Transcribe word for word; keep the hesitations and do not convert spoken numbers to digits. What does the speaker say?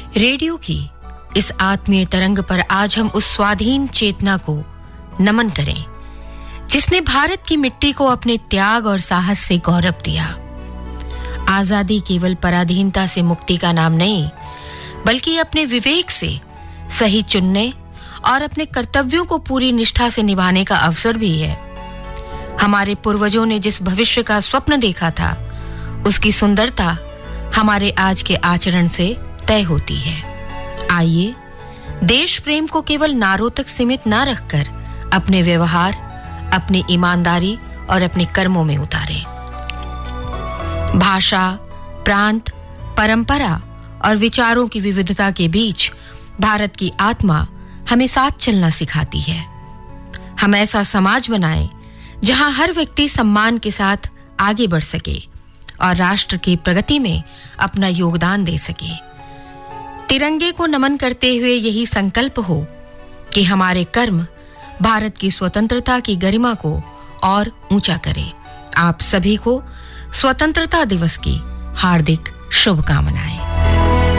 Radio की इस आत्मीय तरंग पर आज हम उस स्वाधीन चेतना को नमन करें जिसने भारत की मिट्टी को अपने त्याग और साहस से गौरव दिया। आजादी केवल पराधीनता से मुक्ति का नाम नहीं, बल्कि अपने विवेक से सही चुनने और अपने कर्तव्यों को पूरी निष्ठा से निभाने का अवसर भी है। हमारे पूर्वजों ने जिस भविष्य का स्वप्न देखा था, उसकी सुंदरता हमारे आज के आचरण से तय होती है। आइए देश प्रेम को केवल नारों तक सीमित ना रखकर अपने व्यवहार, अपनी ईमानदारी और अपने कर्मों में उतारें। भाषा, प्रांत, परंपरा और विचारों की विविधता के बीच भारत की आत्मा हमें साथ चलना सिखाती है। हम ऐसा समाज बनाएं जहां हर व्यक्ति सम्मान के साथ आगे बढ़ सके और राष्ट्र की प्रगति में अपना योगदान दे सके। तिरंगे को नमन करते हुए यही संकल्प हो कि हमारे कर्म भारत की स्वतंत्रता की गरिमा को और ऊंचा करें। आप सभी को स्वतंत्रता दिवस की हार्दिक शुभकामनाएं।